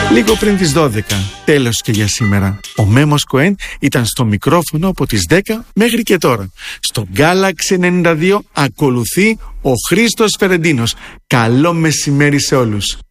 Λίγο πριν τις 12, τέλος και για σήμερα. Ο Μέμος Κοέν ήταν στο μικρόφωνο από τις 10 μέχρι και τώρα. Στο Galaxy 92 ακολουθεί ο Χρήστος Φερεντίνος. Καλό μεσημέρι σε όλους.